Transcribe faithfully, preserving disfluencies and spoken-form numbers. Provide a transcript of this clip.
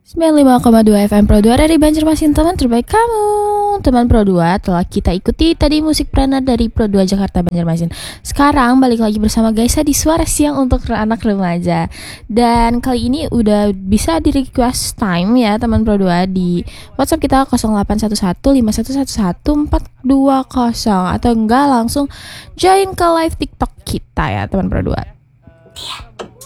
sembilan puluh lima koma dua F M Pro dua dari Banjarmasin, teman terbaik kamu. Teman Pro dua, telah kita ikuti tadi musik Prana dari Pro dua Jakarta Banjarmasin. Sekarang balik lagi bersama Gaisa di Suara Siang untuk anak remaja. Dan kali ini udah bisa di request time ya teman Pro dua di WhatsApp kita nol delapan satu satu lima satu satu satu empat dua nol, atau enggak langsung join ke live TikTok kita ya teman Pro dua. Iya.